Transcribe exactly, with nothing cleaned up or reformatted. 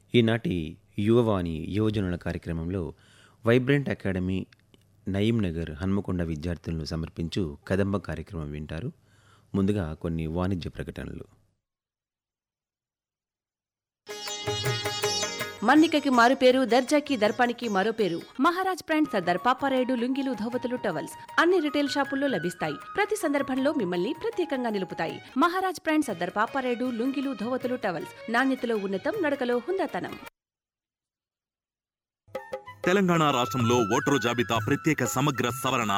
ఈనాటి యువవాణి యువజనుల కార్యక్రమంలో వైబ్రెంట్ అకాడమీ నయీం నగర్ హన్మకొండ విద్యార్థులను సమర్పించు కదంబ కార్యక్రమం వింటారు. ముందుగా కొన్ని వాణిజ్య ప్రకటనలు. మన్నికకి మారు పేరు, దర్జాకి దర్పానికి మరో పేరు. మహారాజ్ బ్రాండ్ సర్దార్ పాపారాయుడు లుంగీలు, ధోవతులు, టవల్స్ అన్ని రిటైల్ షాపుల్లో లభిస్తాయి. ప్రతి సందర్భంలో మిమ్మల్ని ప్రత్యేకంగా నిలుపుతాయి. మహారాజ్ బ్రాండ్ సర్దార్ పాపారాయుడు లుంగీలు, ధోవతులు, టవల్స్ నాణ్యతలో ఉన్నతం, నడకలో హుందాతనం. తెలంగాణ రాష్ట్రంలో ఓటరు జాబితా ప్రత్యేక సమగ్ర సవరణ